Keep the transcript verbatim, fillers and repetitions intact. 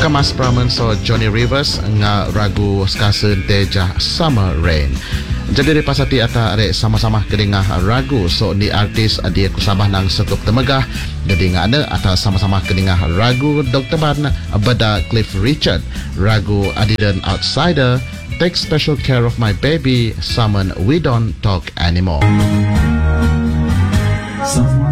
Kemas pramen so Johnny Rivers nga ragu skasen teja Summer Rain. Jadi di pasati ata are sama-sama kedengah ragu so ni artis dia kusabah nang sekup temegah jadi nga ada ata sama-sama kedengah ragu Doktor Ban bada Cliff Richard ragu Adidan Outsider Take Special Care of My Baby Summon We Don't Talk Anymore. Someone